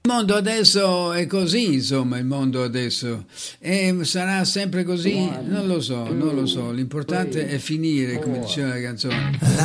Il mondo adesso è così, insomma, il mondo adesso e sarà sempre così, non lo so, l'importante è finire, come diceva la canzone.